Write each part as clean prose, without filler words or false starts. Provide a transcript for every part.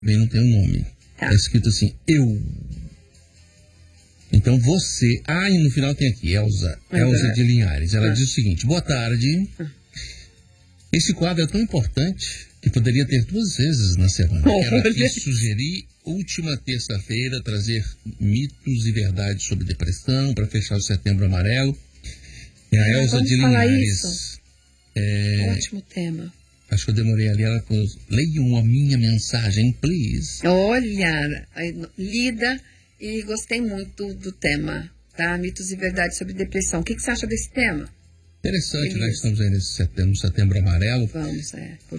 Bem, não tem um nome. Tá. É escrito assim, eu. Então você... e no final tem aqui, Elza de Linhares. Ela diz o seguinte, boa tarde. Esse quadro é tão importante que poderia ter 2 vezes na semana. Quero aqui sugerir, última terça-feira, trazer mitos e verdades sobre depressão para fechar o Setembro Amarelo. É a Elza de Linhares. Ótimo tema. Acho que eu demorei ali. Ela falou, leiam a minha mensagem, please. Olha, lida e gostei muito do tema, tá? Mitos e verdades sobre depressão. O que você acha desse tema? Interessante, né? Estamos aí no Setembro Amarelo. Vamos,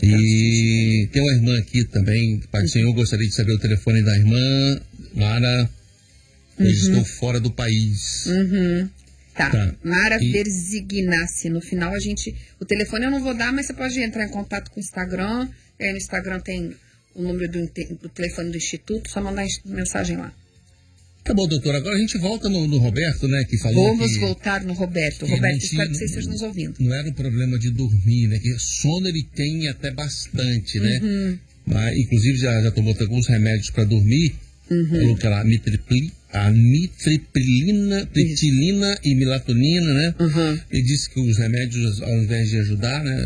E tem uma irmã aqui também, Pai do Senhor, gostaria de saber o telefone da irmã. Mara, eu estou fora do país. Tá. Mara Verzignassi. No final o telefone eu não vou dar, mas você pode entrar em contato com o Instagram. No Instagram tem o número do telefone do Instituto, só mandar mensagem lá. Tá bom, doutor. Agora a gente volta no Roberto, né? Que falou Vamos voltar no Roberto. Roberto, espero que você esteja nos ouvindo. Não era um problema de dormir, né? Que sono ele tem até bastante, né? Mas, inclusive já tomou alguns remédios para dormir. Falou que era amitriptilina, pretilina e melatonina, né? Ele disse que os remédios, ao invés de ajudar, né?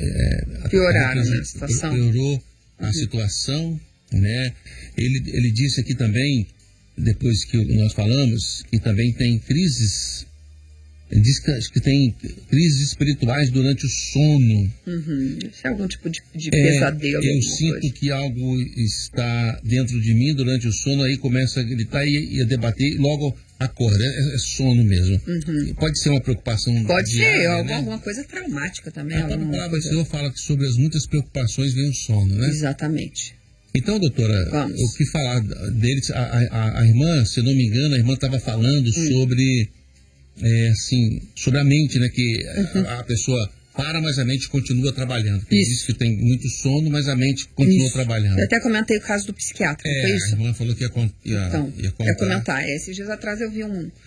Pioraram a situação. Piorou a situação, né? Ele disse aqui também, depois que nós falamos, que também tem crises. Ele diz que tem crises espirituais durante o sono. Isso é algum tipo de pesadelo. Eu sinto que algo está dentro de mim durante o sono, aí começa a gritar e a debater, e logo acorda. É sono mesmo. Pode ser uma preocupação. Pode diária, ser, alguma coisa traumática também. A palavra do Senhor fala que sobre as muitas preocupações vem o sono, né? Exatamente. Então, doutora, o que falar deles? A irmã, se não me engano, a irmã estava falando sobre, sobre a mente, né? Que a pessoa para, mas a mente continua trabalhando. Diz que tem muito sono, mas a mente continua trabalhando. Eu até comentei o caso do psiquiatra, não foi isso? A irmã falou que ia contar. Ia comentar. Esses dias atrás eu vi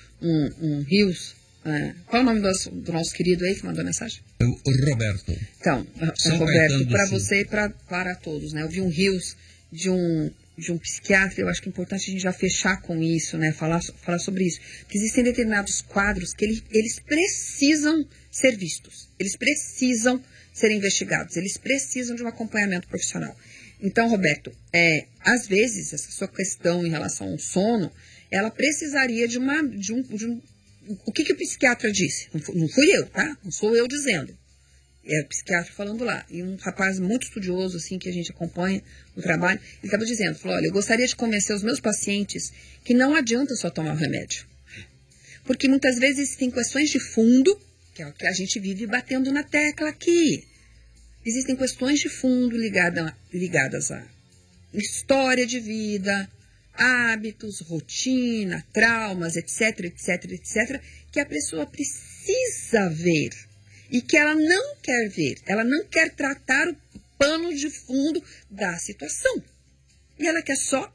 um Rios. Qual é o nome do nosso querido aí que mandou a mensagem? O Roberto. Então, Roberto, para você e para todos, né? Eu vi um Rios de um psiquiatra. Eu acho que é importante a gente já fechar com isso, né? Falar sobre isso. Porque existem determinados quadros que eles precisam ser vistos. Eles precisam ser investigados. Eles precisam de um acompanhamento profissional. Então, Roberto, às vezes, essa sua questão em relação ao sono, ela precisaria de um... O que o psiquiatra disse? Não fui eu, tá? Não sou eu dizendo. É o psiquiatra falando lá. E um rapaz muito estudioso, assim, que a gente acompanha no trabalho, ele estava dizendo, falou, olha, eu gostaria de convencer os meus pacientes que não adianta só tomar o remédio. Porque muitas vezes tem questões de fundo, que é o que a gente vive batendo na tecla aqui. Existem questões de fundo ligadas à história de vida, hábitos, rotina, traumas, etc, etc, etc, que a pessoa precisa ver. E que ela não quer ver, ela não quer tratar o pano de fundo da situação. E ela quer só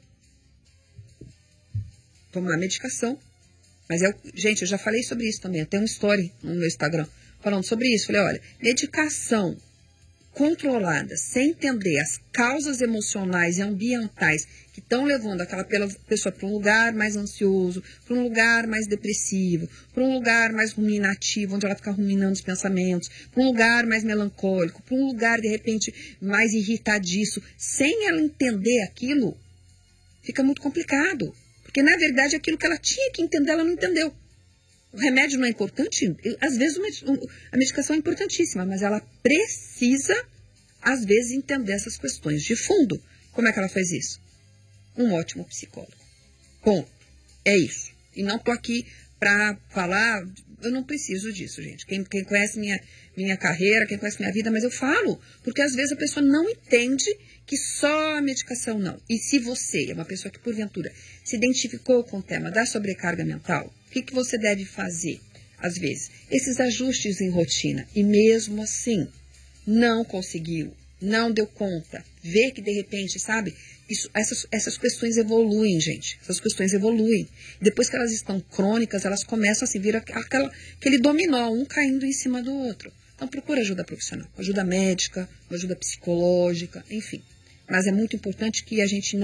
tomar medicação. Mas, gente, eu já falei sobre isso também, tem uma story no meu Instagram falando sobre isso. Falei, olha, medicação controlada, sem entender as causas emocionais e ambientais que estão levando aquela pessoa para um lugar mais ansioso, para um lugar mais depressivo, para um lugar mais ruminativo, onde ela fica ruminando os pensamentos, para um lugar mais melancólico, para um lugar, de repente, mais irritadiço, sem ela entender aquilo, fica muito complicado. Porque, na verdade, aquilo que ela tinha que entender, ela não entendeu. O remédio não é importante? Às vezes a medicação é importantíssima, mas ela precisa, às vezes, entender essas questões de fundo. Como é que ela faz isso? Um ótimo psicólogo. Ponto. É isso. E não estou aqui para falar, eu não preciso disso, gente. Quem conhece minha carreira, quem conhece minha vida, mas eu falo, porque às vezes a pessoa não entende que só a medicação não. E se você é uma pessoa que, porventura, se identificou com o tema da sobrecarga mental, o que você deve fazer? Às vezes, esses ajustes em rotina, e mesmo assim, não conseguiu, não deu conta, vê que de repente, sabe, essas questões evoluem, gente, essas questões evoluem. Depois que elas estão crônicas, elas começam a se vir aquele dominó, um caindo em cima do outro. Então, procura ajuda profissional, ajuda médica, ajuda psicológica, enfim. Mas é muito importante que a gente